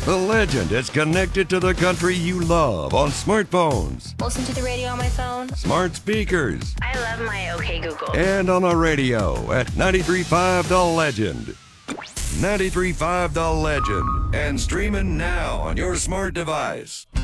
The Legend is connected to the country you love on smartphones, Listen to the radio on my phone. smart speakers, I love my OK Google. and on the radio at 93.5 The Legend. 93.5 The Legend, and streaming now on your smart device.